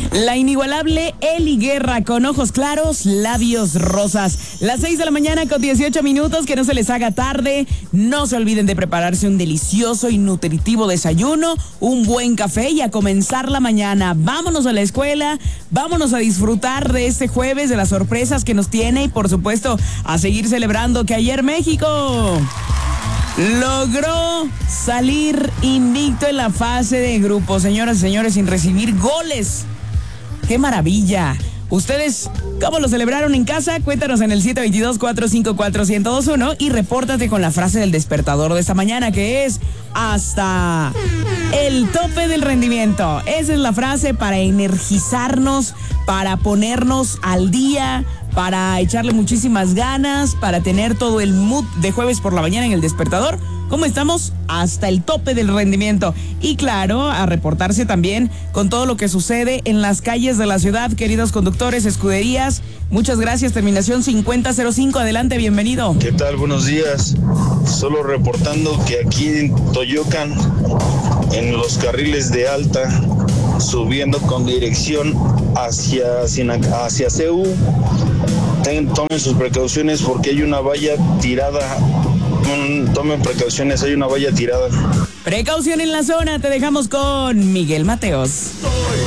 La inigualable Eli Guerra, con ojos claros, labios rosas. Las 6 de la mañana con 18 minutos, que no se les haga tarde. No se olviden de prepararse un delicioso y nutritivo desayuno, un buen café y a comenzar la mañana. Vámonos a la escuela, vámonos a disfrutar de este jueves, de las sorpresas que nos tiene y por supuesto a seguir celebrando que ayer México logró salir invicto en la fase de grupos, señoras y señores, sin recibir goles. ¡Qué maravilla! ¿Ustedes cómo lo celebraron en casa? Cuéntanos en el 722-454-1021 y repórtate con la frase del despertador de esta mañana, que es hasta el tope del rendimiento. Esa es la frase para energizarnos, para ponernos al día, para echarle muchísimas ganas, para tener todo el mood de jueves por la mañana en el despertador. ¿Cómo estamos? Hasta el tope del rendimiento. Y claro, a reportarse también con todo lo que sucede en las calles de la ciudad, queridos conductores, escuderías. Muchas gracias, terminación 5005, adelante, bienvenido. ¿Qué tal? Buenos días. Solo reportando que aquí en Toyocan, en los carriles de alta, subiendo con dirección hacia CEU, tomen sus precauciones porque hay una valla tirada. Tomen precauciones, hay una valla tirada. Precaución en la zona, te dejamos con Miguel Mateos.